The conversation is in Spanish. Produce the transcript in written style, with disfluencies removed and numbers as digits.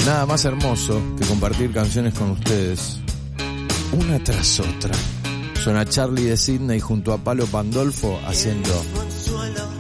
nada más hermoso que compartir canciones con ustedes, una tras otra. Suena Charlie de Sydney junto a Palo Pandolfo haciendo